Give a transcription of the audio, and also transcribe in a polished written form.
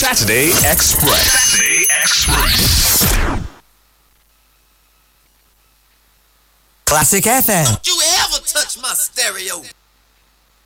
Saturday Express. Saturday Express. Classic FM. Don't you ever touch my stereo.